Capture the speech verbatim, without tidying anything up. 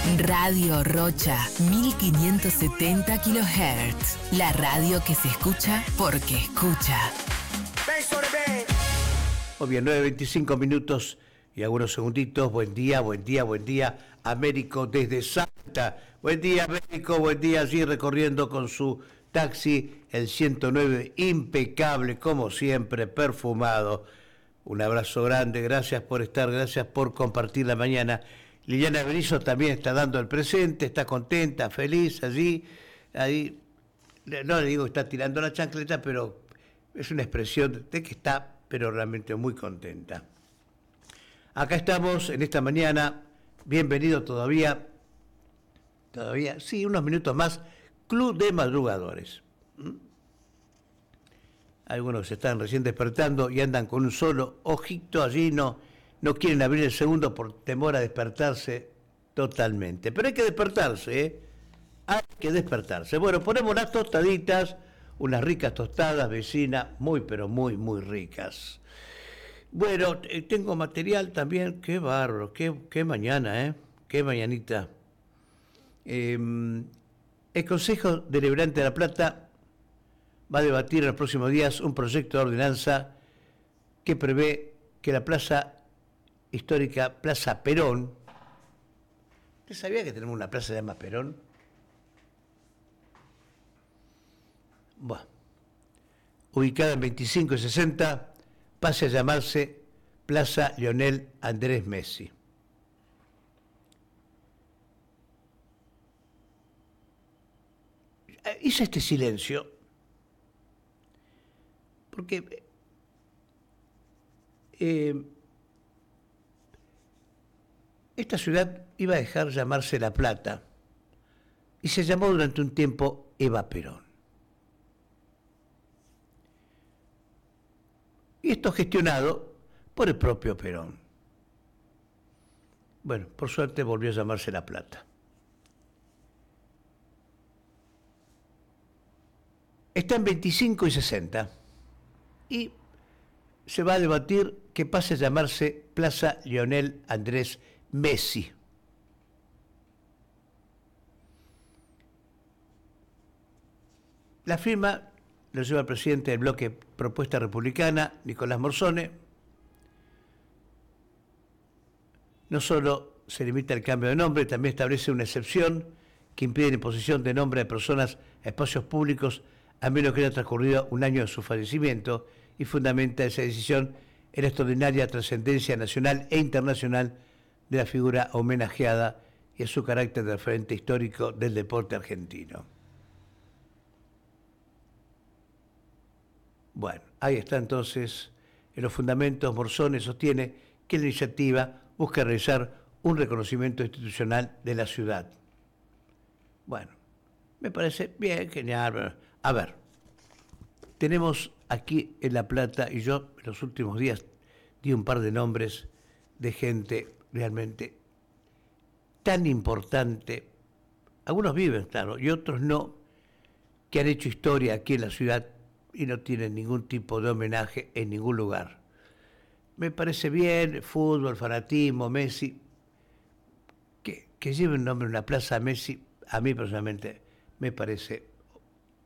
Radio Rocha, mil quinientos setenta kilohertz. La radio que se escucha porque escucha. Muy bien, nueve veinticinco minutos y algunos segunditos. Buen día, buen día, buen día. Américo desde Salta. Buen día, Américo, buen día. Allí recorriendo con su taxi, el ciento nueve, impecable, como siempre, perfumado. Un abrazo grande, gracias por estar, gracias por compartir la mañana. Liliana Berizo también está dando el presente, está contenta, feliz allí. Ahí, no le digo que está tirando la chancleta, pero es una expresión de que está, pero realmente muy contenta. Acá estamos en esta mañana, bienvenido todavía, todavía, sí, unos minutos más, Club de Madrugadores. ¿Mm? Algunos se están recién despertando y andan con un solo ojito allí, no, no quieren abrir el segundo por temor a despertarse totalmente. Pero hay que despertarse, ¿eh? Hay que despertarse. Bueno, ponemos las tostaditas, unas ricas tostadas, vecina, muy, pero muy, muy ricas. Bueno, tengo material también, qué bárbaro, qué, qué mañana, ¿eh? Qué mañanita. Eh, el Consejo Deliberante de La Plata va a debatir en los próximos días un proyecto de ordenanza que prevé que la plaza histórica Plaza Perón, ¿usted sabía que tenemos una plaza que se llama Perón? Bueno, ubicada en veinticinco y sesenta, pase a llamarse Plaza Lionel Andrés Messi. Hice este silencio porque eh, esta ciudad iba a dejar llamarse La Plata y se llamó durante un tiempo Eva Perón. Y esto gestionado por el propio Perón. Bueno, por suerte volvió a llamarse La Plata. Está en veinticinco y sesenta y se va a debatir que pase a llamarse Plaza Lionel Andrés Messi. La firma lo lleva el presidente del bloque Propuesta Republicana, Nicolás Morzone. No solo se limita el cambio de nombre, también establece una excepción que impide la imposición de nombre de personas a espacios públicos a menos que haya transcurrido un año de su fallecimiento y fundamenta esa decisión en la extraordinaria trascendencia nacional e internacional de la figura homenajeada y a su carácter de referente histórico del deporte argentino. Bueno, ahí está entonces, en los fundamentos, Morzone sostiene que la iniciativa busca realizar un reconocimiento institucional de la ciudad. Bueno, me parece bien, genial. A ver, tenemos aquí en La Plata, y yo en los últimos días di un par de nombres de gente realmente tan importante, algunos viven, claro, y otros no, que han hecho historia aquí en la ciudad y no tienen ningún tipo de homenaje en ningún lugar. Me parece bien, fútbol, fanatismo, Messi, que, que lleve un nombre en una plaza a Messi, a mí personalmente me parece